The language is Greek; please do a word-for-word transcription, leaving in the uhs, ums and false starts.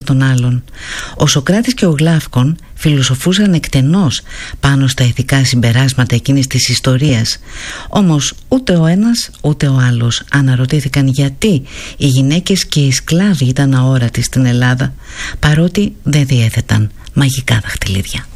τον άλλον. Ο Σωκράτης και ο Γλαύκον φιλοσοφούσαν εκτενώς πάνω στα ηθικά συμπεράσματα εκείνης της ιστορίας. Όμως ούτε ο ένας ούτε ο άλλος αναρωτήθηκαν γιατί οι γυναίκες και οι σκλάβοι ήταν αόρατοι στην Ελλάδα, παρότι δεν διέθεταν μαγικά δαχτυλίδια.